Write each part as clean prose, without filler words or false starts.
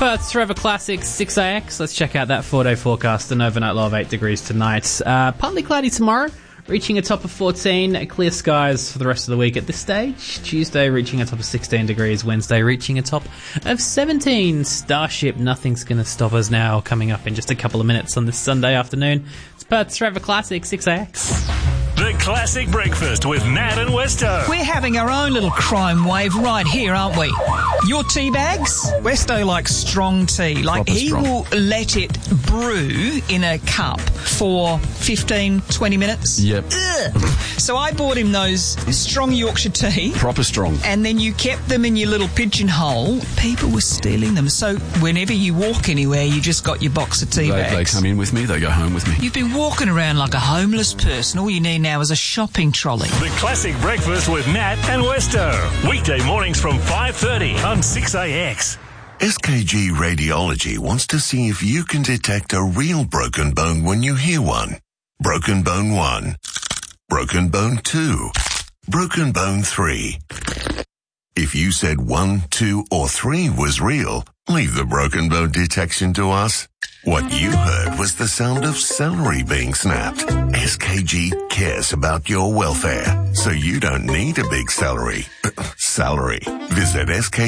Perth's Forever Classic 6AX. Let's check out that 4-day forecast. An overnight low of 8 degrees tonight. Partly cloudy tomorrow, reaching a top of 14. Clear skies for the rest of the week at this stage. Tuesday reaching a top of 16 degrees. Wednesday reaching a top of 17. Starship, nothing's going to stop us now. Coming up in just a couple of minutes on this Sunday afternoon. It's Perth's Forever Classic 6AX. The Classic Breakfast with Nat and Westo. We're having our own little crime wave right here, aren't we? Your tea bags? Westo likes strong tea. Like, he will let it brew in a cup for 15, 20 minutes. Yep. Ugh. So I bought him those strong Yorkshire tea. Proper strong. And then you kept them in your little pigeonhole. People were stealing them. So whenever you walk anywhere, you just got your box of tea bags. They come in with me, they go home with me. You've been walking around like a homeless person. All you need now is a shopping trolley. The Classic Breakfast with Nat and Westo. Weekday mornings from 5:30 on 6AX. SKG Radiology wants to see if you can detect a real broken bone when you hear one. Broken bone 1. Broken bone 2. Broken bone 3. If you said 1, 2, or 3 was real, leave the broken bone detection to us. What you heard was the sound of celery being snapped. SKG cares about your welfare, so you don't need a big salary. Visit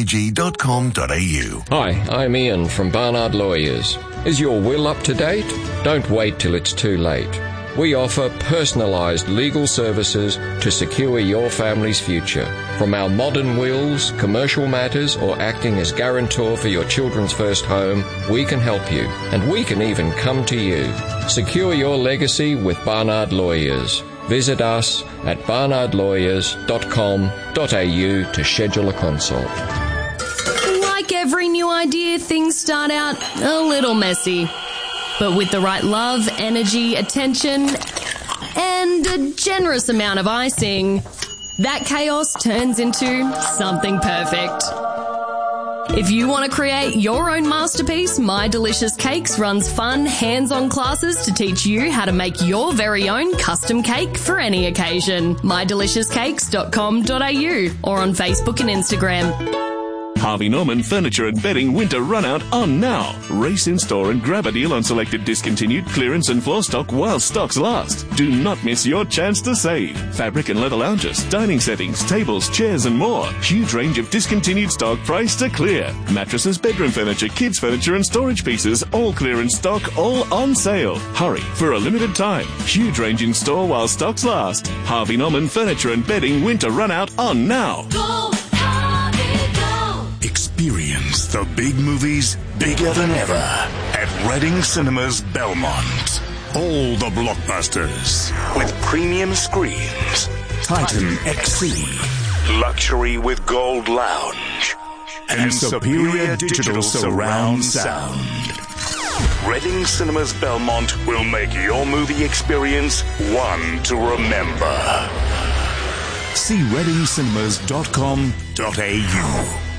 skg.com.au. Hi, I'm Ian from Barnard Lawyers. Is your will up to date? Don't wait till it's too late. We offer personalised legal services to secure your family's future. From our modern wills, commercial matters, or acting as guarantor for your children's first home, we can help you. And we can even come to you. Secure your legacy with Barnard Lawyers. Visit us at barnardlawyers.com.au to schedule a consult. Like every new idea, things start out a little messy. But with the right love, energy, attention, and a generous amount of icing, that chaos turns into something perfect. If you want to create your own masterpiece, My Delicious Cakes runs fun, hands-on classes to teach you how to make your very own custom cake for any occasion. mydeliciouscakes.com.au or on Facebook and Instagram. Harvey Norman Furniture and Bedding Winter Run-Out on now. Race in store and grab a deal on selected discontinued, clearance and floor stock while stocks last. Do not miss your chance to save. Fabric and leather lounges, dining settings, tables, chairs and more. Huge range of discontinued stock priced to clear. Mattresses, bedroom furniture, kids furniture and storage pieces, all clearance stock, all on sale. Hurry, for a limited time. Huge range in store while stocks last. Harvey Norman Furniture and Bedding Winter Run-Out on now. Go! Experience the big movies bigger than ever at Reading Cinemas Belmont. All the blockbusters with premium screens, Titan XC, luxury with Gold Lounge, and superior digital surround sound. Reading Cinemas Belmont will make your movie experience one to remember. See readingcinemas.com.au.